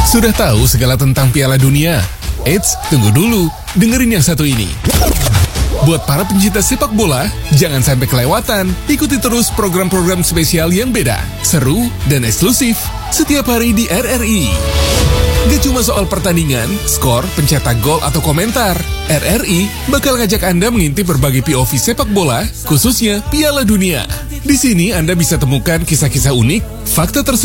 Sudah tahu segala tentang Piala Dunia? Eits, tunggu dulu. Dengerin yang satu ini. Buat para pencinta sepak bola, jangan sampai kelewatan. Ikuti terus program-program spesial yang beda, seru, dan eksklusif setiap hari di RRI. Gak cuma soal pertandingan, skor, pencetak gol, atau komentar. RRI bakal ngajak Anda mengintip berbagai POV sepak bola, khususnya Piala Dunia. Di sini Anda bisa temukan kisah-kisah unik, fakta tersebut,